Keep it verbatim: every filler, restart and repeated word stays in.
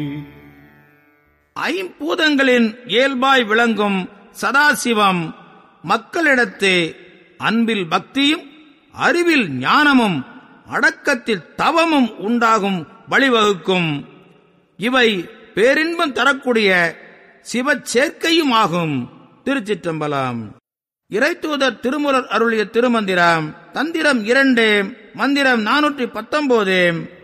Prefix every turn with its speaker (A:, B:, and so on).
A: ஐம்பூதங்களின் இயல்பாய் விளங்கும் சதாசிவம் மக்களிடத்து அன்பில் பக்தியும் அறிவில் ஞானமும் அடக்கத்தில் தவமும் உண்டாகும் வழிவகுக்கும். இவை பேரின்பம் தரக்கூடிய சிவச் சேர்க்கையுமாகும். திருச்சிற்றம்பலம். இறைத்தூதர் திருமுறர் அருளிய திருமந்திரம் தந்திரம் இரண்டு, மந்திரம் நானூற்றி பத்தொன்பது.